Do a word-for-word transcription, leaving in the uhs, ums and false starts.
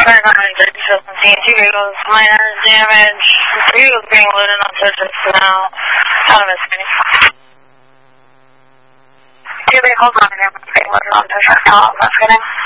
Two vehicles, minor damage. Three was being loaded on surface now. Out of his face. Two vehicles, minor damage being loaded on surface now. That's good.